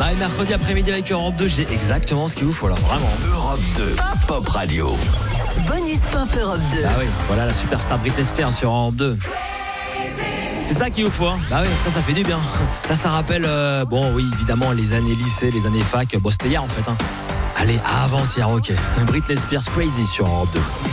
Ouais, mercredi après-midi avec Europe 2, j'ai exactement ce qu'il vous faut là, vraiment. Europe 2, Pop Radio. Bonus Pop Europe 2. Bah oui, voilà la superstar Britney Spears sur Europe 2. C'est ça qu'il vous faut, hein. Bah oui, ça fait du bien. Là, ça rappelle, bon, oui, évidemment, les années lycée, les années fac. Bon, c'était hier en fait, hein. Allez, avant-hier, ok. Britney Spears Crazy sur Europe 2.